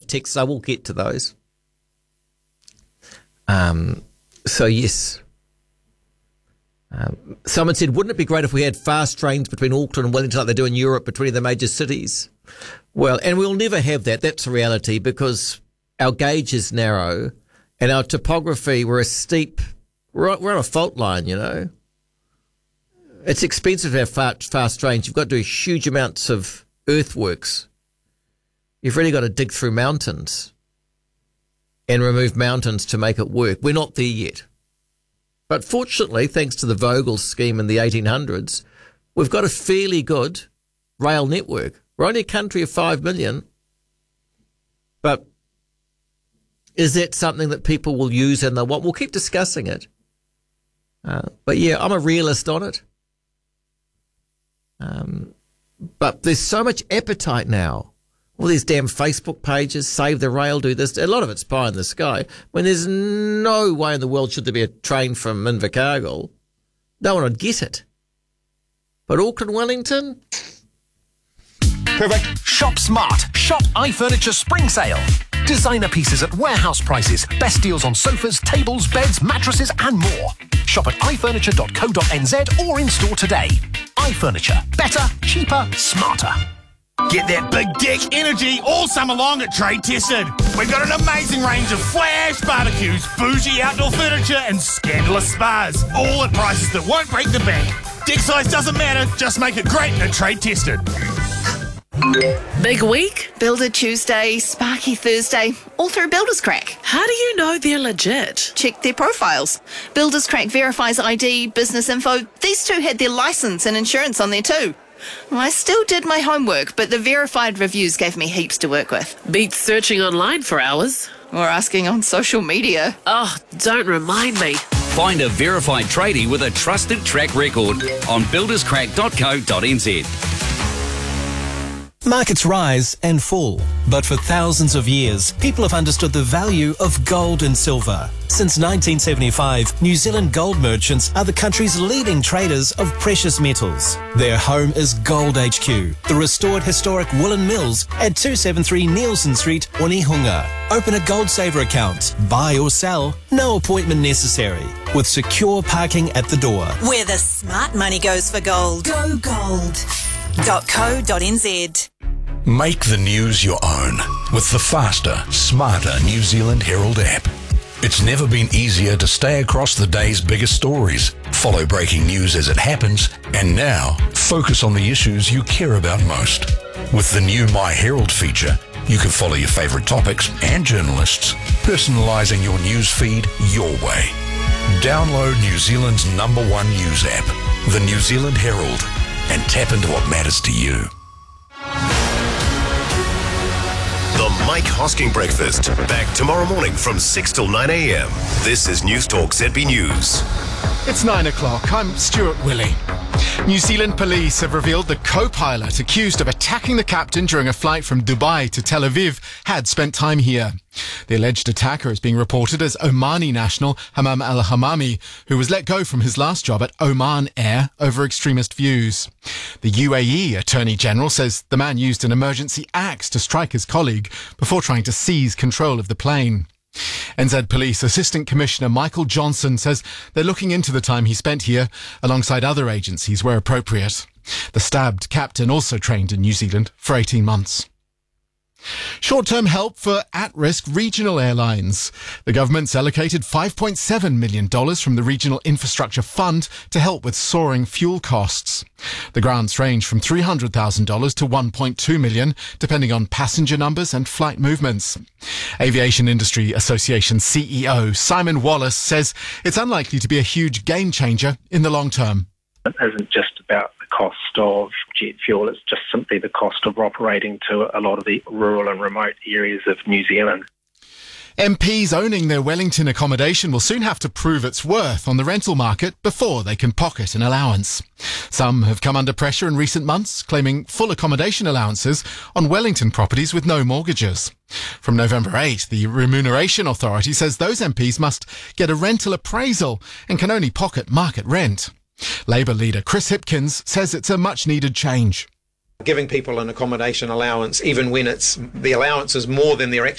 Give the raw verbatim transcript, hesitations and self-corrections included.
texts. I will get to those. Um. So, yes. Um, someone said, wouldn't it be great if we had fast trains between Auckland and Wellington like they do in Europe between the major cities? Well, and we'll never have that. That's a reality because our gauge is narrow and our topography, we're a steep, we're, we're on a fault line, you know. It's expensive to have fast, fast trains. You've got to do huge amounts of earthworks. You've really got to dig through mountains and remove mountains to make it work. We're not there yet. But fortunately, thanks to the Vogel scheme in the eighteen hundreds, we've got a fairly good rail network. We're only a country of five million. But is that something that people will use and they'll want? We'll keep discussing it. Uh, but yeah, I'm a realist on it. Um, but there's so much appetite now. All these damn Facebook pages, Save the Rail, do this. A lot of it's pie in the sky. When there's no way in the world should there be a train from Invercargill. No one would get it. But Auckland, Wellington? Perfect. Shop smart. Shop iFurniture Spring Sale. Designer pieces at warehouse prices. Best deals on sofas, tables, beds, mattresses and more. Shop at i furniture dot co dot n z or in store today. iFurniture. Better, cheaper, smarter. Get that big dick energy all summer long at Trade Tested. We've got an amazing range of flash barbecues, bougie outdoor furniture and scandalous spas. All at prices that won't break the bank. Dick size doesn't matter, just make it great at Trade Tested. Big week? Builder Tuesday, Sparky Thursday, all through Builders Crack. How do you know they're legit? Check their profiles. Builders Crack verifies I D, business info. These two had their licence and insurance on there too. I still did my homework, but the verified reviews gave me heaps to work with. Beats searching online for hours. Or asking on social media. Oh, don't remind me. Find a verified tradie with a trusted track record on builders crack dot co dot n z. Markets rise and fall, but for thousands of years, people have understood the value of gold and silver. Since nineteen seventy-five, New Zealand gold merchants are the country's leading traders of precious metals. Their home is Gold H Q, the restored historic woolen mills at two seventy-three Nielsen Street, Onehunga. Open a Gold Saver account, buy or sell, no appointment necessary, with secure parking at the door. Where the smart money goes for gold. Go gold. .co.nz. Make the news your own with the faster, smarter New Zealand Herald app. It's never been easier to stay across the day's biggest stories, follow breaking news as it happens, and now focus on the issues you care about most. With the new My Herald feature, you can follow your favourite topics and journalists, personalising your news feed your way. Download New Zealand's number one news app, the New Zealand Herald, and tap into what matters to you. The Mike Hosking Breakfast. Back tomorrow morning from six till nine a.m. This is News Talk Z B News. It's nine o'clock. I'm Stuart Willey. New Zealand police have revealed the co-pilot accused of attacking the captain during a flight from Dubai to Tel Aviv had spent time here. The alleged attacker is being reported as Omani national Hamam al-Hamami, who was let go from his last job at Oman Air over extremist views. The U A E Attorney General says the man used an emergency axe to strike his colleague before trying to seize control of the plane. N Z Police Assistant Commissioner Michael Johnson says they're looking into the time he spent here alongside other agencies where appropriate. The stabbed captain also trained in New Zealand for eighteen months. Short-term help for at-risk regional airlines. The government's allocated five point seven million dollars from the Regional Infrastructure Fund to help with soaring fuel costs. The grants range from three hundred thousand dollars to one point two million dollars, depending on passenger numbers and flight movements. Aviation Industry Association C E O Simon Wallace says it's unlikely to be a huge game changer in the long term. It isn't just about the cost of jet fuel, it's just simply the cost of operating to a lot of the rural and remote areas of New Zealand. M Ps owning their Wellington accommodation will soon have to prove its worth on the rental market before they can pocket an allowance. Some have come under pressure in recent months, claiming full accommodation allowances on Wellington properties with no mortgages. From November eighth, the Remuneration Authority says those M Ps must get a rental appraisal and can only pocket market rent. Labour leader Chris Hipkins says it's a much-needed change. Giving people an accommodation allowance, even when it's the allowance is more than they're